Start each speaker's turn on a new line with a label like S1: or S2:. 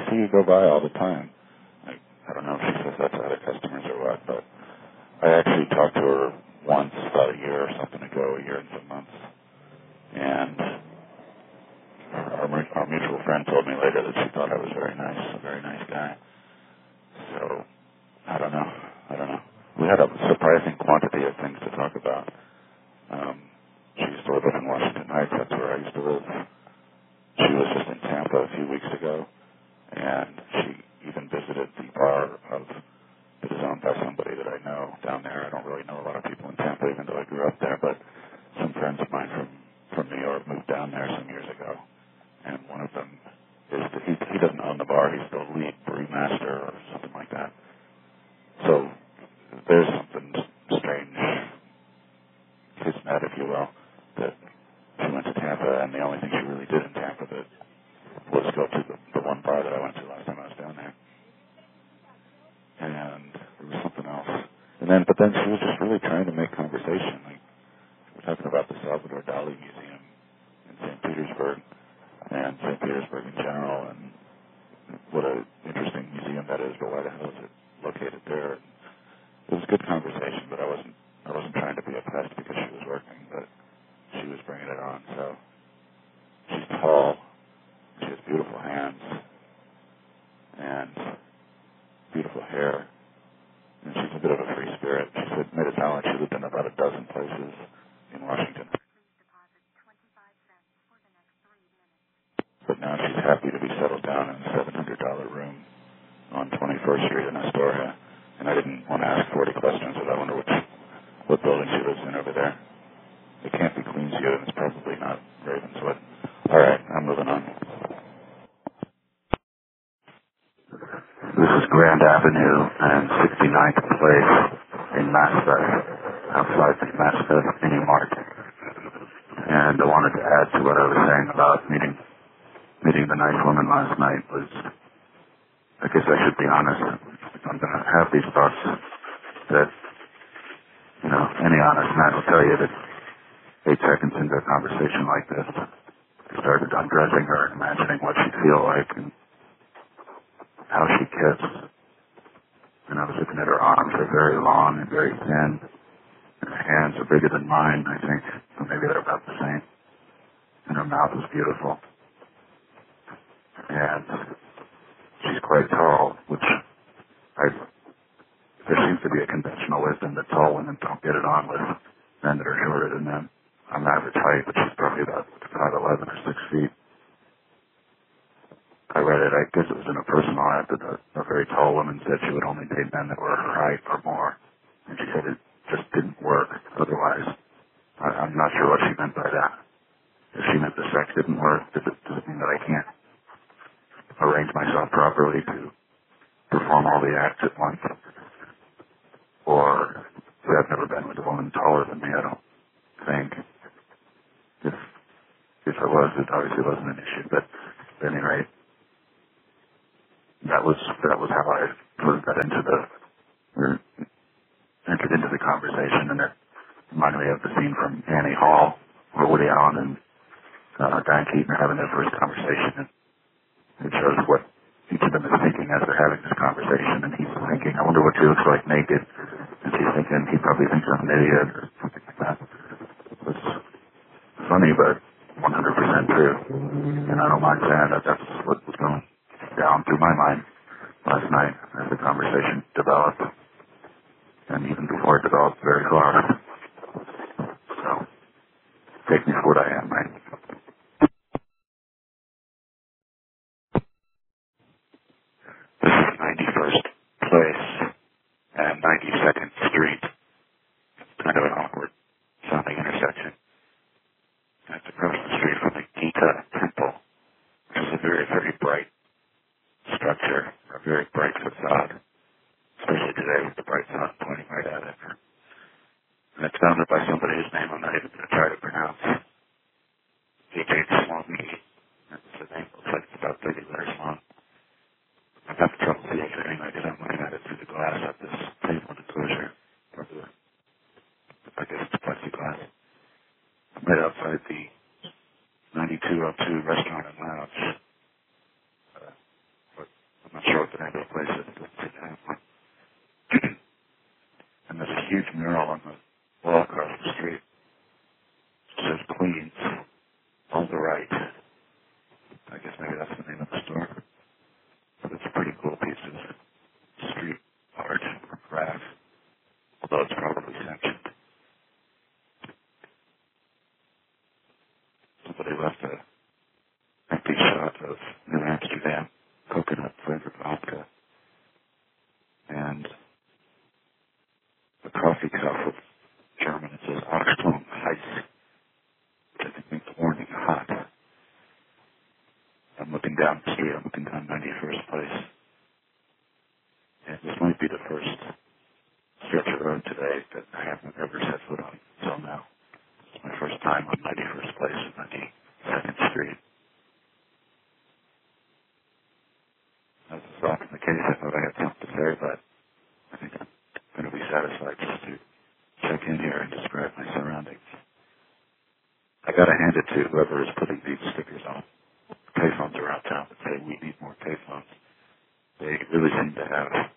S1: see you go by all the time. I don't know if she says that to other customers or what, but I actually talked to her once about a year or something ago, a year and some months, and our mutual friend told me later that she thought I was very nice, a very nice guy. So, I don't know. We had a surprising quantity of things to talk about. She used to live in Washington Heights. That's where I used to live. She was just in Tampa a few weeks ago, and she even visited the bar that is owned by somebody that I know down there. I don't really know a lot of people in Tampa, even though I grew up there, but some friends of mine from New York moved down there some years ago, and one of them he doesn't own the bar. He's the lead brewmaster or something like that. So there's something strange, kismet, if you will, that she went to Tampa, and the only thing she really did in Tampa that was go to the one bar that I went to last time I was down there. And there was something else. But then she was just really trying to make conversation. Like, we're talking about the Salvador Dali Museum in St. Petersburg and St. Petersburg in general, and what an interesting museum that is, but why the hell is it located there? And it was a good conversation, but I wasn't trying to be a pest because she was working, but she was bringing it on. So she's tall, she has beautiful hands and beautiful hair, and she's a bit of a free spirit. She said made it sound like she lived in about a dozen places in Washington, but now she's happy to be settled down in a $700 room on 21st Street in Astoria. And I didn't want to ask 40 questions, but I wonder what building she lives in over there. It can't be Queensview, and it's probably not Ravenswood. All right, I'm moving on. This is Grand Avenue and 69th Place in Maspeth, outside the Maspeth Mini Mart. And I wanted to add to what I was saying about meeting the nice woman last night was, I guess I should be honest. I'm going to have these thoughts that, any honest man will tell you that 8 seconds into a conversation like this, I started undressing her and imagining what she'd feel like and how she kissed. And I was looking at her arms. They're very long and very thin. And her hands are bigger than mine, I think. So maybe they're about the same. And her mouth was beautiful. And she's quite tall, which there seems to be a conventional wisdom that tall women don't get it on with men that are shorter than them. I'm average height, but she's probably about 5'11" or 6 feet. I read it, I guess it was in a personal ad that a very tall woman said she would only date men that were her height or more. And she said it just didn't work otherwise. I'm not sure what she meant by that. If she meant the sex didn't work, does it mean that I can't arrange myself properly to perform all the acts at once? Or, I've never been with a woman taller than me, I don't think. If I was, it obviously wasn't an issue. But at any rate, that was how I sort of entered into the conversation, and it reminded me of the scene from Annie Hall, where Woody Allen and Diane Keaton are having their first conversation, and it shows what each of them is thinking as they're having this conversation, and he's thinking, I wonder what she looks like naked, and she's thinking, he probably thinks I'm an idiot, or something like that. It was funny, but 100% true, and I don't mind saying that that's what was going down through my mind last night as the conversation developed, and even before it developed very far. So, take me for what I am, right? This is 91st Place and 92nd Street. It's kind of an awkward sounding intersection. It's across the street from the Gita Temple, which is a very, very bright structure, a very bright facade, especially today with the bright sun pointing right at it. And it's founded by somebody whose name I'm not even going to try to pronounce. Vijay Swami. That's the name. Looks like it's about 30 letters long. I'm having trouble seeing it anyway because I'm looking at it through the glass at this table enclosure. Or I guess it's plexiglass. I'm right outside the 9202 Restaurant and Lounge. down the street, I'm looking down 91st Place. And this might be the first stretch of road today that I haven't ever set foot on until now. It's my first time on 91st Place and 92nd Street. As is often the case, I thought I had something to say, but I think I'm going to be satisfied just to check in here and describe my surroundings. I got to hand it to whoever is putting these stickers on payphones around town that say we need more payphones. They really seem to have